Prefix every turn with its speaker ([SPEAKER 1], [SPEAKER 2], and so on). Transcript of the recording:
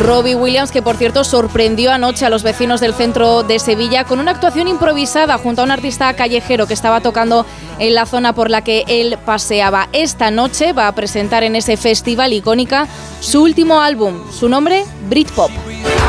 [SPEAKER 1] Robbie Williams, que por cierto sorprendió anoche a los vecinos del centro de Sevilla con una actuación improvisada junto a un artista callejero que estaba tocando en la zona por la que él paseaba. Esta noche va a presentar en ese festival icónica su último álbum, su nombre, Britpop.